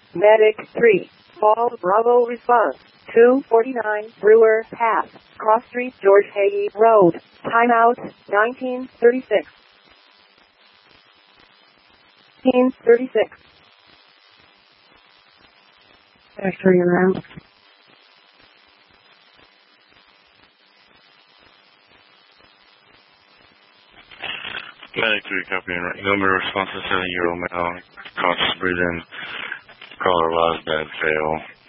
Medic 3. Fall Bravo response. 249 Brewer Path. Cross Street, George Hagy Road. Timeout 1936. 1936. Factory around. Medic 3 copy. Number response to 7-year-old male. Conscious breathing. Caller Rosbad fail.